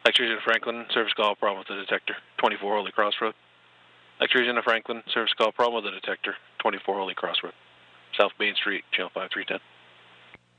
Electrician Franklin, service call, problem with the detector, 24 Holy Cross Road. Electrician of Franklin, service call, problem with the detector, 24 Holy Cross Road. South Main Street, channel 5310.